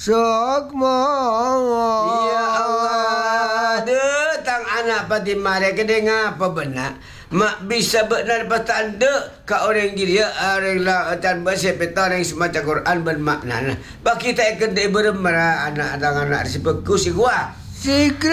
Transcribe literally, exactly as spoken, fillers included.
Sokmo. Ya Allah. Detang anak Fatimah dia kena ngapa benar. Mak bisa benar lepas tak ada kat orang dia orang lautan bersepeta yang semacam Quran bermakna. Bagi kita kena bermara anak-anak anak si peku si gua. Sikra